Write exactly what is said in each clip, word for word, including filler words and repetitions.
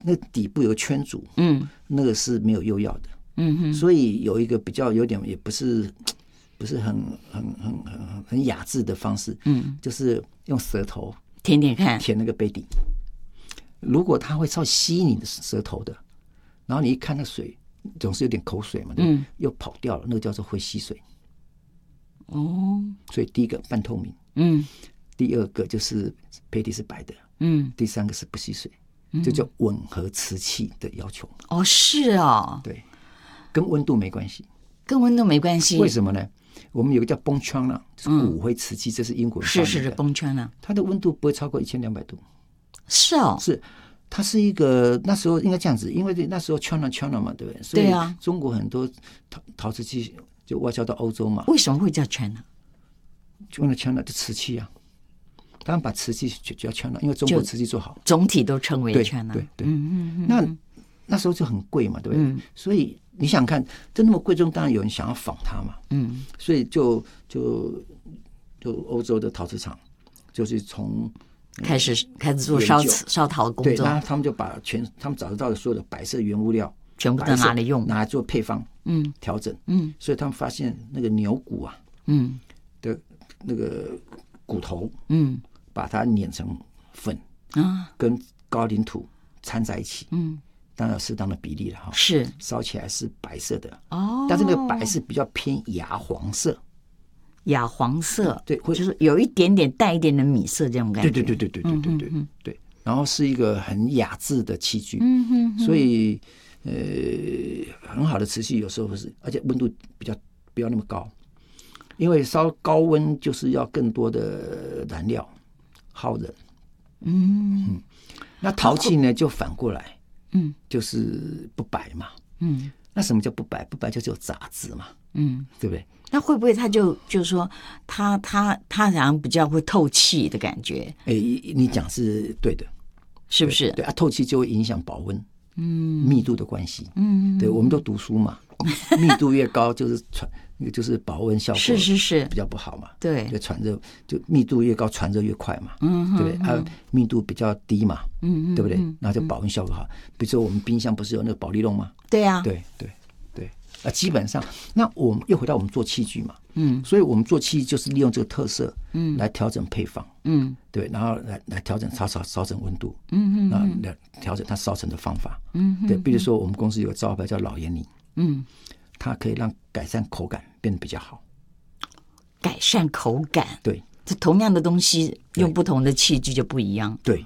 那底部有个圈组， 嗯， 那个是没有釉药的， 嗯哼， 所以有一个比较有点也不是不是很很很很很雅致的方式， 嗯， 就是用舌头舔舔看， 舔那个杯底。如果它会稍微吸你的舌头的，然后你一看那水总是有点口水嘛，对吧， 嗯， 又跑掉了，那个叫做会吸水。 哦， 所以第一个半透明， 嗯， 第二个就是杯底是白的， 嗯， 第三个是不吸水，这叫吻合瓷器的要求。 哦，是哦， 对，跟温度没关系。 跟温度没关系。 为什么呢？我们有个叫崩圈了，就是骨灰瓷器，这是英国人发明的。 是是是，崩圈了， 它的温度不会超过一千两百度。 是哦， 是，它是一个那时候应该这样子，因为那时候 China China 嘛，对不对？所以对啊中国很多陶陶瓷器就外销到欧洲嘛。 为什么会叫圈呢？ 就用了 China 的瓷器啊，他们把瓷器就叫 China， 因为中国瓷器做好， 总体都称为对圈呢。 对对， 嗯嗯嗯， 那那时候就很贵嘛，对不对？ 嗯所以你想看，这那么贵重，当然有人想要仿它嘛。 嗯， 所以就就就欧洲的陶瓷厂就是从开始开始做烧瓷烧陶的工对， 作， 那他们就把全他们找得到的所有的白色原物料全部都拿来用， 拿来做配方， 嗯调整， 嗯所以他们发现那个牛骨啊嗯的那个骨头， 嗯把它碾成粉， 啊跟高岭土掺在一起， 嗯， 当然有适当的比例了哈， 是烧起来是白色的， 哦， 但是那个白是比较偏牙黄色， 亚黄色， 对会就是有一点点带一点点米色这种感觉。 对对对对对对对对、 嗯嗯对，然后是一个很雅致的器具， 嗯哼哼， 所以呃很好的瓷器有时候是，而且温度比较不要那么高，因为烧高温就是要更多的燃料耗人， 嗯嗯，那陶器呢就反过来， 嗯就是不白嘛， 嗯那什么叫不白？不白就是有杂质嘛， 嗯， 对不对？ 那会不会他就就是说他他他好像比较会透气的感觉， 哎，你讲是对的， 是不是？ 对，对啊，透气就会影响保温， 嗯密度的关系， 嗯， 对，我们都读书嘛，密度越高就是传，那个就是保温效果是是是比较不好嘛， 对就传热，就密度越高，传热越快嘛， 嗯对不对？啊，密度比较低嘛， 嗯嗯， 对不对嗯？ 然后就保温效果好。比如说我们冰箱不是有那个保利龙吗？ 对啊， 对对对，啊，基本上，那我们又回到我们做器具嘛， 嗯所以我们做器具就是利用这个特色， 嗯来调整配方， 嗯对，然后来来调整烧烧烧成温度， 嗯然后来调整它烧成的方法， 嗯对，比如说我们公司有个招牌叫老盐泥， 嗯， 它可以让改善口感变得比较好， 改善口感， 对这同样的东西用不同的器具就不一样。 对，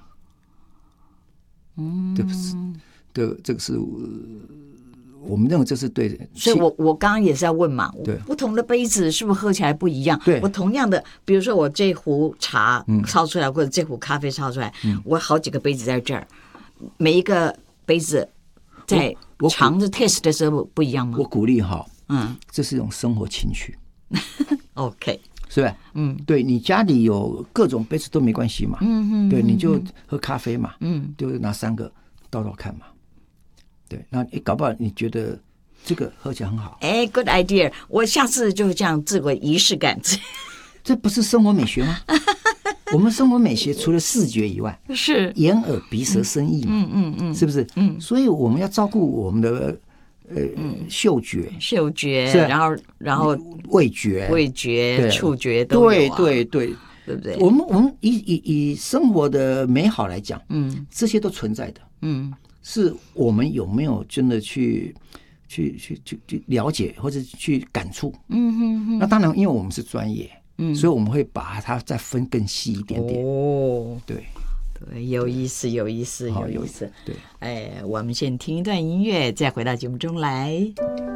嗯， 对不是，对，这个是、呃我们认为这是对的， 所以我我刚刚也是要问嘛， 对不同的杯子是不是喝起来不一样？ 对我同样的，比如说我这壶茶嗯烧出来，或者这壶咖啡烧出来，我好几个杯子在这儿，每一个杯子在我我尝着 taste 的时候不一样吗我？鼓励哈， 嗯这是一种生活情趣， ，OK， 是吧？ 嗯对你家里有各种杯子都没关系嘛， 嗯嗯， 对，你就喝咖啡嘛， 嗯就拿三个倒倒看嘛，对，那你搞不好你觉得这个喝起来很好， 哎，good idea，我下次就这样自我仪式感。 这不是生活美学吗？我们生活美学除了视觉以外， 是， 眼耳鼻舌身意嘛， 嗯嗯嗯， 是不是？ 嗯， 所以我们要照顾我们的呃嗅觉、 嗅觉， 是然后然后味觉、 味觉、 对触觉都有啊， 对对对， 对不对？ 我们我们以以以生活的美好来讲， 嗯这些都存在的， 嗯是我们有没有真的去去去去去了解或者去感触？ 嗯哼哼， 那当然，因为我们是专业， 嗯所以我们会把它再分更细一点点。 哦， 对， 对，有意思，有意思， 好有意思。 对。 哎，我们先听一段音乐，再回到节目中来。